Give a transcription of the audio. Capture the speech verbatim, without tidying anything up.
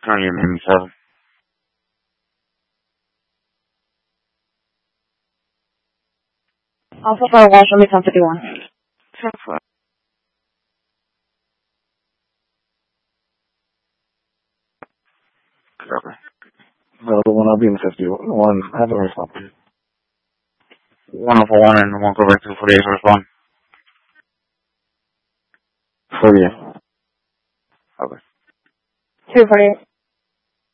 Currently in seven. Alpha Fire One, show me ten fifty-one. ten five. Okay. The other one, I'll be in fifty-one. I have a response. one oh four one and one Quebec two forty-eight to respond. forty-eight. Okay. two forty-eight.